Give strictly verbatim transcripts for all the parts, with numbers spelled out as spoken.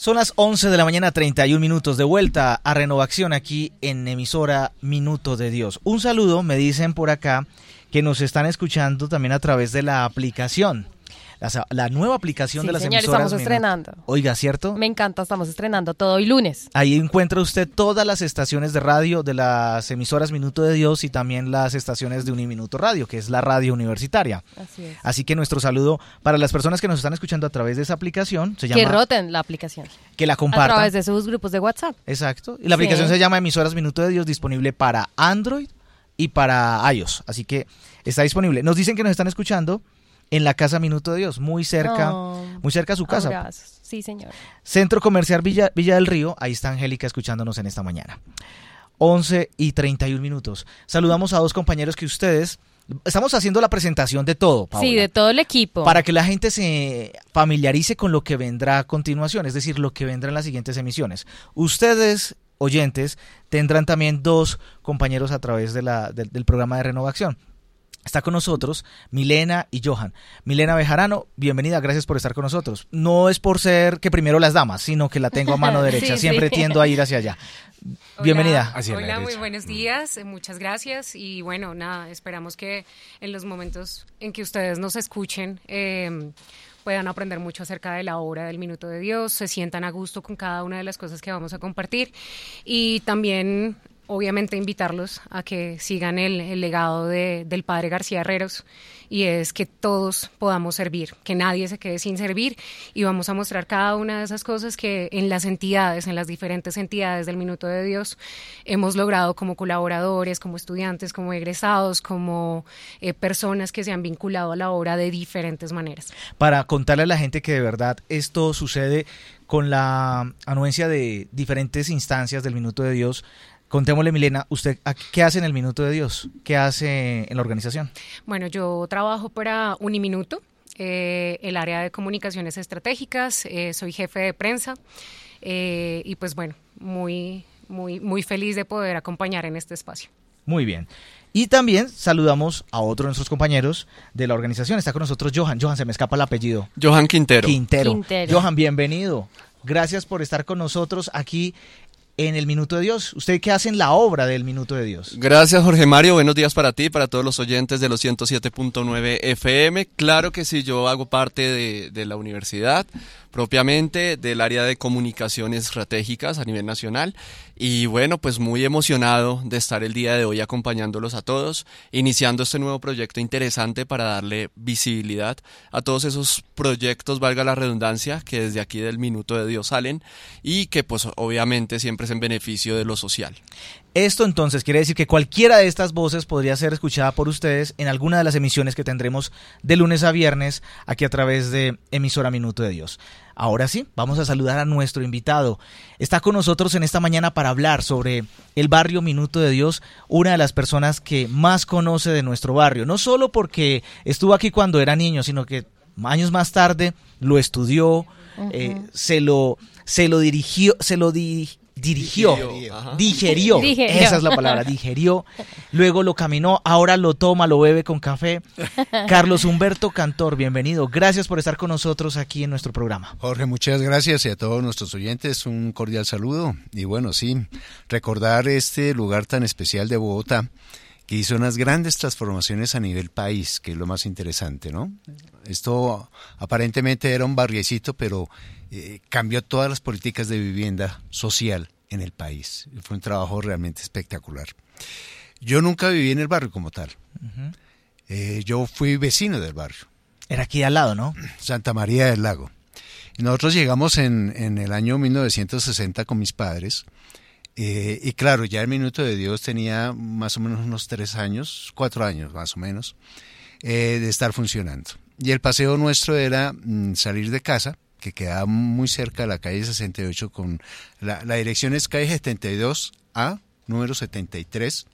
Son las once de la mañana, treinta y un minutos, de vuelta a Renovación aquí en emisora Minuto de Dios. Un saludo, me dicen por acá que nos están escuchando también a través de la aplicación. La, la nueva aplicación sí, de las señor, emisoras. Estamos estrenando. Oiga, ¿cierto? Me encanta, estamos estrenando todo hoy lunes. Ahí encuentra usted todas las estaciones de radio de las emisoras Minuto de Dios y también las estaciones de Uniminuto Radio, que es la radio universitaria. Así es. Así que nuestro saludo para las personas que nos están escuchando a través de esa aplicación. Se llama, que roten la aplicación. Que la compartan. A través de sus grupos de WhatsApp. Exacto. Y la aplicación sí. se llama Emisoras Minuto de Dios, disponible para Android y para iOS. Así que está disponible. Nos dicen que nos están escuchando en la Casa Minuto de Dios, muy cerca, oh, muy cerca a su casa. Abrazos. Sí, señor. Centro Comercial Villa, Villa del Río, ahí está Angélica escuchándonos en esta mañana. once y treinta y un minutos. Saludamos a dos compañeros que ustedes, estamos haciendo la presentación de todo, Paola. Sí, de todo el equipo. Para que la gente se familiarice con lo que vendrá a continuación, es decir, lo que vendrá en las siguientes emisiones. Ustedes, oyentes, tendrán también dos compañeros a través de la, de, del programa de Renovación. Está con nosotros Milena y Johan. Milena Bejarano, bienvenida, gracias por estar con nosotros. No es por ser que primero las damas, sino que la tengo a mano derecha, sí, siempre sí. tiendo a ir hacia allá. Bienvenida. Hola, hacia hola muy buenos días, muchas gracias y bueno, nada, esperamos que en los momentos en que ustedes nos escuchen eh, puedan aprender mucho acerca de la obra del Minuto de Dios, se sientan a gusto con cada una de las cosas que vamos a compartir y también obviamente invitarlos a que sigan el, el legado de, del padre García Herreros y es que todos podamos servir, que nadie se quede sin servir y vamos a mostrar cada una de esas cosas que en las entidades, en las diferentes entidades del Minuto de Dios hemos logrado como colaboradores, como estudiantes, como egresados, como eh, personas que se han vinculado a la obra de diferentes maneras. Para contarle a la gente que de verdad esto sucede con la anuencia de diferentes instancias del Minuto de Dios. Contémosle, Milena, ¿usted qué hace en el Minuto de Dios? ¿Qué hace en la organización? Bueno, yo trabajo para Uniminuto, eh, el área de comunicaciones estratégicas, eh, soy jefe de prensa eh, y pues bueno, muy, muy, muy feliz de poder acompañar en este espacio. Muy bien. Y también saludamos a otro de nuestros compañeros de la organización. Está con nosotros Johan. Johan, se me escapa el apellido. Johan Quintero. Quintero. Quintero. Johan, bienvenido. Gracias por estar con nosotros aquí en el Minuto de Dios. ¿Usted qué hace en la obra del Minuto de Dios? Gracias, Jorge Mario. Buenos días para ti, para todos los oyentes de los ciento siete punto nueve F M. Claro que sí, yo hago parte de, de la universidad, propiamente del área de comunicaciones estratégicas a nivel nacional. Y bueno, pues muy emocionado de estar el día de hoy acompañándolos a todos, iniciando este nuevo proyecto interesante para darle visibilidad a todos esos proyectos, valga la redundancia, que desde aquí del Minuto de Dios salen y que pues obviamente siempre es en beneficio de lo social. Esto entonces quiere decir que cualquiera de estas voces podría ser escuchada por ustedes en alguna de las emisiones que tendremos de lunes a viernes aquí a través de emisora Minuto de Dios. Ahora sí, vamos a saludar a nuestro invitado. Está con nosotros en esta mañana para hablar sobre el barrio Minuto de Dios, una de las personas que más conoce de nuestro barrio, no solo porque estuvo aquí cuando era niño, sino que años más tarde lo estudió, uh-huh. eh, se lo se lo dirigió, se lo di, dirigió, digerió. Digerió, digerió, esa es la palabra, digerió, luego lo caminó, ahora lo toma, lo bebe con café. Carlos Humberto Cantor, bienvenido, gracias por estar con nosotros aquí en nuestro programa. Jorge, muchas gracias y a todos nuestros oyentes un cordial saludo. Y bueno, sí, recordar este lugar tan especial de Bogotá, que hizo unas grandes transformaciones a nivel país, que es lo más interesante, ¿no? Esto aparentemente era un barriecito, pero eh, cambió todas las políticas de vivienda social en el país. Fue un trabajo realmente espectacular. Yo nunca viví en el barrio como tal. Uh-huh. Eh, yo fui vecino del barrio. Era aquí al lado, ¿no? Santa María del Lago. Nosotros llegamos en, en el año mil novecientos sesenta con mis padres. Eh, y claro, ya el Minuto de Dios tenía más o menos unos tres años, cuatro años más o menos, eh, de estar funcionando. Y el paseo nuestro era mm, salir de casa, que quedaba muy cerca de la calle sesenta y ocho, con la, la dirección es calle setenta y dos A, número setenta y tres,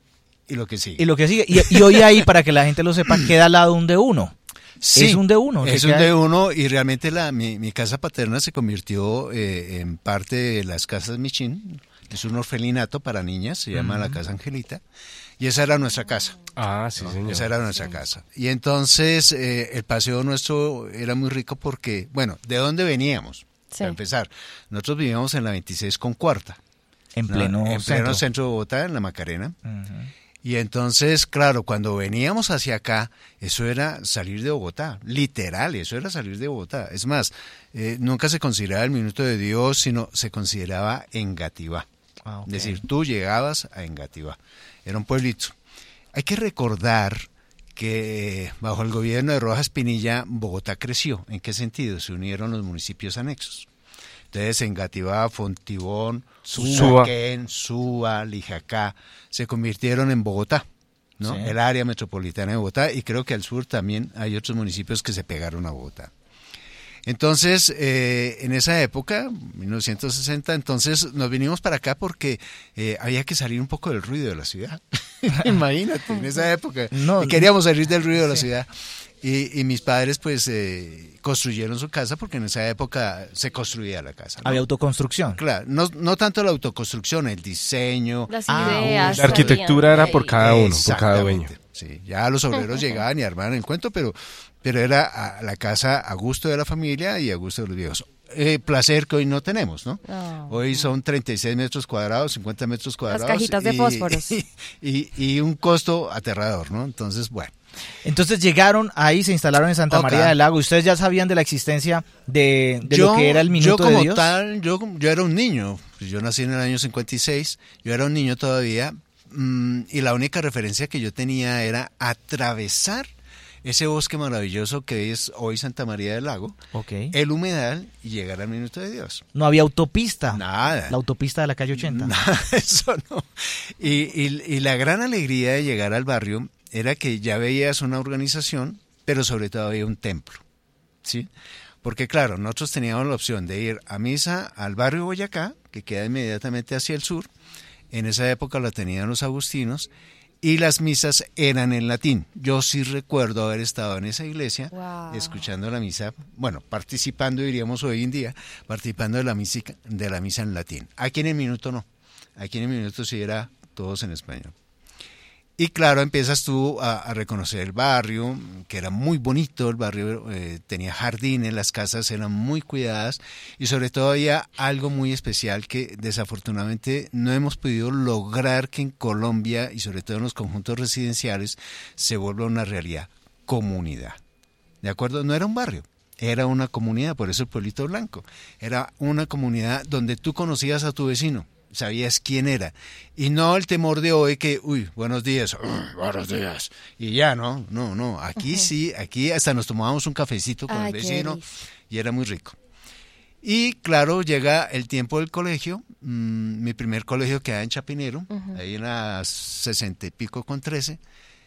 y lo que sigue. Y lo que sigue, y, y hoy ahí, para que la gente lo sepa, queda al lado un D uno. Sí, es un D uno. Es un D uno y realmente la, mi, mi casa paterna se convirtió eh, en parte de las casas Michin. Es un orfelinato para niñas, se llama uh-huh. la Casa Angelita, y esa era nuestra casa. Ah, sí, señor. Esa era nuestra sí. casa. Y entonces eh, el paseo nuestro era muy rico porque, bueno, ¿de dónde veníamos? Sí. para empezar. Nosotros vivíamos en la veintiséis con cuarta. En ¿no? pleno, en centro. pleno centro de Bogotá, en la Macarena. Ujú. Y entonces, claro, cuando veníamos hacia acá, eso era salir de Bogotá, literal, eso era salir de Bogotá. Es más, eh, nunca se consideraba el minuto de Dios, sino se consideraba Engativá. Ah, ok. Es decir, tú llegabas a Engativá. Era un pueblito. Hay que recordar que bajo el gobierno de Rojas Pinilla, Bogotá creció. ¿En qué sentido? Se unieron los municipios anexos. Entonces, Engativá, Fontibón, Suba. Usaquén, Suba, Lijacá, se convirtieron en Bogotá, ¿no? Sí. El área metropolitana de Bogotá, y creo que al sur también hay otros municipios que se pegaron a Bogotá. Entonces, eh, en esa época, mil novecientos sesenta, entonces nos vinimos para acá porque eh, había que salir un poco del ruido de la ciudad. Imagínate, en esa época. No, y queríamos salir del ruido de la sí. ciudad. Y, y mis padres pues eh, construyeron su casa porque en esa época se construía la casa, ¿no? Había autoconstrucción. Claro, no, no tanto la autoconstrucción, el diseño. Las Ah, ideas. La arquitectura sabían. era por cada uno, por cada dueño. Exactamente, sí, ya los obreros llegaban y armaban el cuento, pero, pero era a, la casa a gusto de la familia y a gusto de los viejos. Eh, placer que hoy no tenemos, ¿no? No. Hoy son treinta y seis metros cuadrados, cincuenta metros cuadrados. cajitas de y- fósforos. Y, y, y un costo aterrador, ¿no? Entonces, bueno. Entonces llegaron ahí, se instalaron en Santa Ok. María del Lago. ¿Ustedes ya sabían de la existencia de, de yo, lo que era el Minuto yo como de Dios? tal, yo, yo era un niño. Yo nací en el año cincuenta y seis, yo era un niño todavía, mmm, y la única referencia que yo tenía era atravesar ese bosque maravilloso que es hoy Santa María del Lago, Ok. el humedal, y llegar al Minuto de Dios. No había autopista. Nada. La autopista de la calle ochenta. Nada, eso no. Y, y, y la gran alegría de llegar al barrio era que ya veías una organización, pero sobre todo había un templo, ¿sí? Porque claro, nosotros teníamos la opción de ir a misa al barrio Boyacá, que queda inmediatamente hacia el sur. En esa época la tenían los agustinos, y las misas eran en latín. Yo sí recuerdo haber estado en esa iglesia, Wow. escuchando la misa, bueno, participando, diríamos hoy en día, participando de la misa, de la misa en latín. Aquí en el Minuto no, aquí en el Minuto sí era todos en español. Y claro, empiezas tú a, a reconocer el barrio, que era muy bonito, el barrio eh, tenía jardines, las casas eran muy cuidadas, y sobre todo había algo muy especial que desafortunadamente no hemos podido lograr que en Colombia, y sobre todo en los conjuntos residenciales, se vuelva una realidad: comunidad. ¿De acuerdo? No era un barrio, era una comunidad, por eso el Pueblito Blanco. Era una comunidad donde tú conocías a tu vecino, sabías quién era, y no el temor de hoy que, uy, buenos días, uy, buenos días, y ya, no, no, no, aquí Ujú. sí, aquí hasta nos tomábamos un cafecito con Ay, el qué vecino, delicia. y era muy rico. Y claro, llega el tiempo del colegio, mmm, mi primer colegio queda en Chapinero, Ujú. ahí en las sesenta y pico con trece,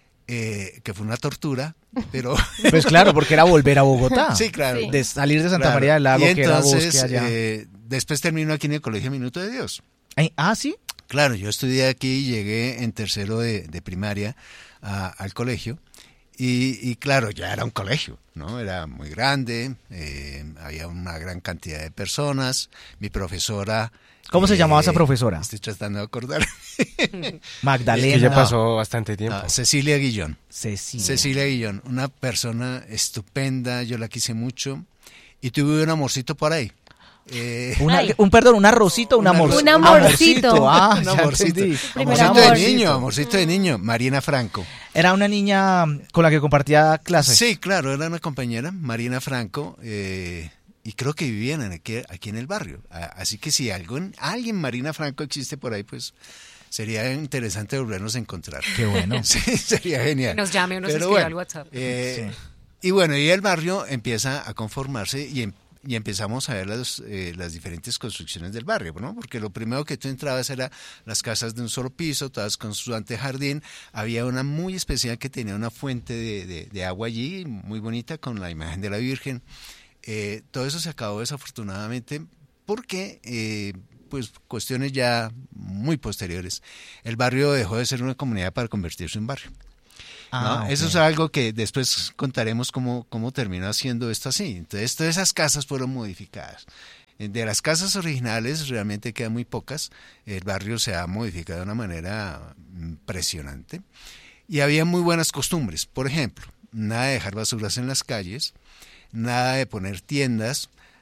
eh, que fue una tortura, pero... Pues claro, porque era volver a Bogotá. sí, claro. Sí. De salir de Santa Claro. María del Lago, y que era entonces, bosque allá. eh, después termino aquí en el Colegio Minuto de Dios. Ay, ah, sí. Claro, yo estudié aquí y llegué en tercero de, de primaria a- al colegio. Y, y claro, ya era un colegio, ¿no? Era muy grande, eh, había una gran cantidad de personas. Mi profesora... ¿Cómo se eh, llamaba esa profesora? Estoy tratando de acordar. Magdalena. Es que ya no. pasó bastante tiempo. Ah, Cecilia Guillón. Cecilia. Cecilia Guillón, una persona estupenda, yo la quise mucho. Y tuve un amorcito por ahí. Eh, Una- Ay. un perdón, un arrocito, un Un amor. arro- Un amorcito. Ah, un ya amorcito. entendí. Primer Amorcito de amor. niño, amorcito de niño. Marina Franco. Era una niña con la que compartía clases. Sí, claro, era una compañera, Marina Franco, eh, y creo que vivían en aquí, aquí en el barrio. A- Así que si algún, alguien Marina Franco existe por ahí, pues sería interesante volvernos a encontrar. Qué bueno. Sí, sería genial. Que nos llame o nos Pero escriba bueno, al WhatsApp. eh, Sí. Y bueno, y el barrio empieza a conformarse y, em- y empezamos a ver las, eh, las diferentes construcciones del barrio, ¿no? Porque lo primero que tú entrabas era las casas de un solo piso, todas con su antejardín. Había una muy especial que tenía una fuente de, de- de agua allí, muy bonita, con la imagen de la Virgen. Eh, todo eso se acabó desafortunadamente porque, eh, pues, cuestiones ya muy posteriores. El barrio dejó de ser una comunidad para convertirse en barrio. ¿no? Ah, ok. Eso es algo que después contaremos cómo, cómo terminó haciendo esto así. Entonces, todas esas casas fueron modificadas. De las casas originales realmente quedan muy pocas. El barrio se ha modificado de una manera impresionante. Y había muy buenas costumbres. Por ejemplo, nada de dejar basuras en las calles, nada de poner tiendas,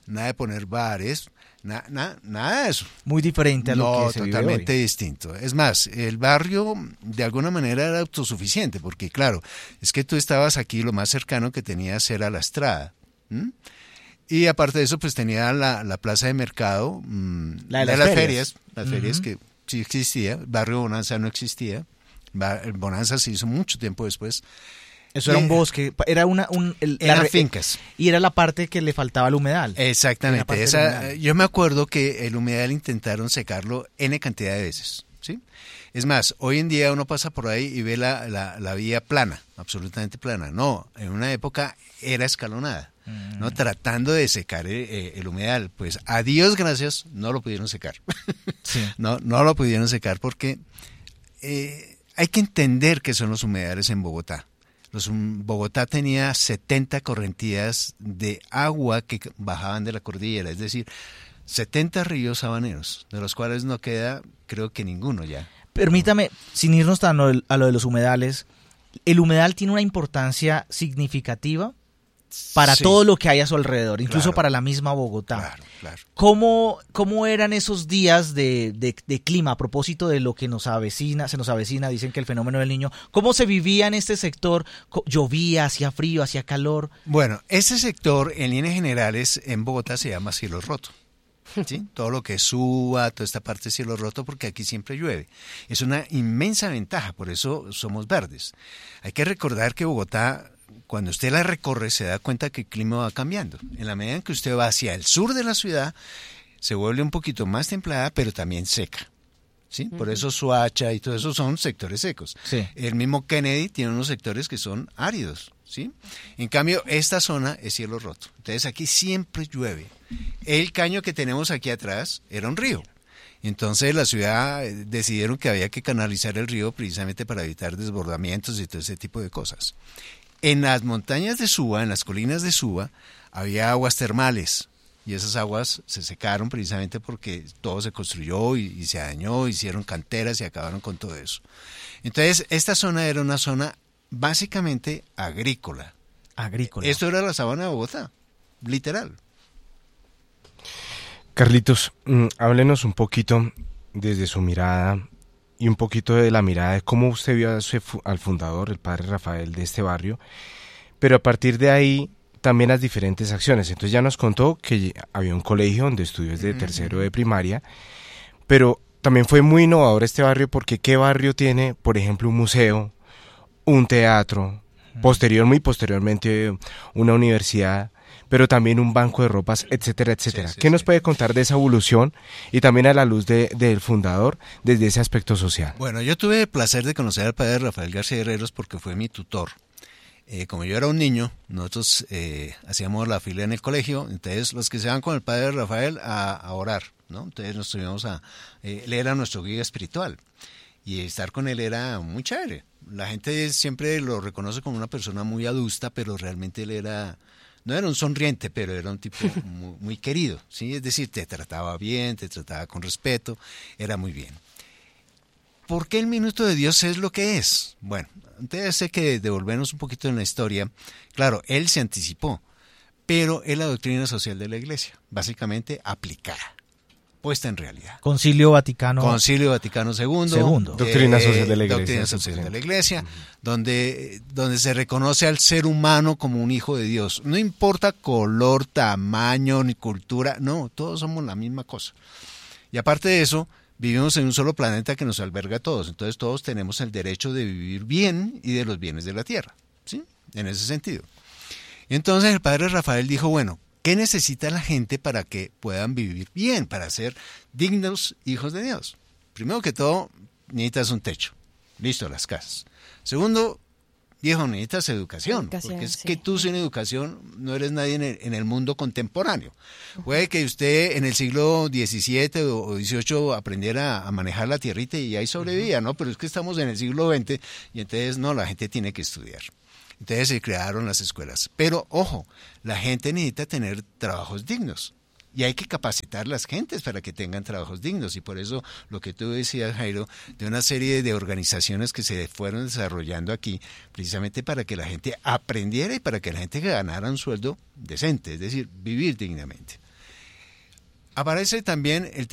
nada de poner bares, na, na, nada de eso. Muy diferente a lo No, que se vive totalmente hoy. distinto. Es más, el barrio de alguna manera era autosuficiente, porque claro, es que tú estabas aquí, lo más cercano que tenías era la Estrada. ¿m? Y aparte de eso, pues tenía la, la plaza de mercado, mmm, La de las ferias. las Ujú. ferias que sí existía, el barrio Bonanza no existía, Ba- el Bonanza se hizo mucho tiempo después. Eso era Y- un bosque, pa- era una... Un, el- la Eran re- fincas. Y era la parte que le faltaba al humedal. Era Exactamente. parte del Esa, humedal. yo me acuerdo que el humedal intentaron secarlo N cantidad de veces. ¿Sí? Es más, hoy en día uno pasa por ahí y ve la, la, la vía plana, absolutamente plana. No, en una época era escalonada, Mm. ¿no? Tratando de secar el, el humedal. Pues a Dios gracias no lo pudieron secar. Sí. no, no lo pudieron secar porque eh, hay que entender qué son los humedales en Bogotá. Los, um, Bogotá tenía setenta correntías de agua que bajaban de la cordillera, es decir, setenta ríos habaneros, de los cuales no queda, creo que ninguno ya. Permítame, sin irnos tan a lo- a lo de los humedales, ¿el humedal tiene una importancia significativa para Sí, todo lo que hay a su alrededor, incluso Claro. para la misma Bogotá? Claro, claro. ¿Cómo, cómo eran esos días de, de- de clima a propósito de lo que nos avecina, se nos avecina, dicen que el fenómeno del niño? ¿Cómo se vivía en este sector? Co- ¿Llovía, hacía frío, hacía calor? Bueno, ese sector en líneas generales en Bogotá se llama cielo roto. ¿Sí? Todo lo que suba, toda esta parte es cielo roto porque aquí siempre llueve. Es una inmensa ventaja, por eso somos verdes. Hay que recordar que Bogotá, cuando usted la recorre, se da cuenta que el clima va cambiando. En la medida en que usted va hacia el sur de la ciudad, se vuelve un poquito más templada, pero también seca. ¿Sí? Por eso Soacha y todo eso son sectores secos. Sí. El mismo Kennedy tiene unos sectores que son áridos, ¿sí? En cambio, esta zona es cielo roto. Entonces aquí siempre llueve. El caño que tenemos aquí atrás era un río. Entonces la ciudad eh, decidieron que había que canalizar el río precisamente para evitar desbordamientos y todo ese tipo de cosas. En las montañas de Suba, en las colinas de Suba, había aguas termales. Y esas aguas se secaron precisamente porque todo se construyó y, y se dañó, hicieron canteras y acabaron con todo eso. Entonces, esta zona era una zona básicamente agrícola. Agrícola. Esto era la sabana de Bogotá, literal. Carlitos, mm, háblenos un poquito desde su mirada y un poquito de la mirada de cómo usted vio a su fu- al fundador, el padre Rafael, de este barrio, pero a partir de ahí también las diferentes acciones. Entonces ya nos contó que había un colegio donde estudió desde tercero de primaria, pero también fue muy innovador este barrio porque ¿qué barrio tiene, por ejemplo, un museo, un teatro, posterior, muy posteriormente una universidad, pero también un banco de ropas, etcétera, etcétera? Sí, sí, ¿Qué nos sí. puede contar de esa evolución y también a la luz de, del fundador desde ese aspecto social? Bueno, yo tuve el placer de conocer al padre Rafael García Herreros porque fue mi tutor. Eh, como yo era un niño, nosotros eh, hacíamos la fila en el colegio, entonces los que se van con el padre Rafael a, a orar, ¿no? Entonces nos tuvimos a... Eh, él era nuestro guía espiritual y estar con él era muy chévere. La gente siempre lo reconoce como una persona muy adusta, pero realmente él era... No era un sonriente, pero era un tipo muy, muy querido, ¿sí? Es decir, te trataba bien, te trataba con respeto, era muy bien. ¿Por qué el minuto de Dios es lo que es? Bueno, entonces hay que devolvernos un poquito en la historia. Claro, él se anticipó, pero es la doctrina social de la Iglesia, básicamente aplicada, puesta en realidad. Concilio Vaticano. Concilio Vaticano segundo. Segundo. Doctrina social de la Iglesia, Doctrina cien por social ciento. de la Iglesia, donde, donde se reconoce al ser humano como un hijo de Dios. No importa color, tamaño, ni cultura, no, todos somos la misma cosa. Y aparte de eso, vivimos en un solo planeta que nos alberga a todos. Entonces todos tenemos el derecho de vivir bien y de los bienes de la tierra, ¿sí? En ese sentido. Entonces el padre Rafael dijo, bueno, ¿qué necesita la gente para que puedan vivir bien, para ser dignos hijos de Dios? Primero que todo, necesitas un techo. Listo, las casas. Segundo, viejo, necesitas educación. Educación, porque es sí. que tú sin educación no eres nadie en el, en el mundo contemporáneo. Puede que usted en el siglo diecisiete o dieciocho aprendiera a manejar la tierrita y ahí sobrevivía, ¿no? Pero es que estamos en el siglo veinte y entonces no, la gente tiene que estudiar. Entonces se crearon las escuelas. Pero, ojo, la gente necesita tener trabajos dignos. Y hay que capacitar las gentes para que tengan trabajos dignos. Y por eso lo que tú decías, Jairo, de una serie de organizaciones que se fueron desarrollando aquí, precisamente para que la gente aprendiera y para que la gente ganara un sueldo decente, es decir, vivir dignamente. Aparece también el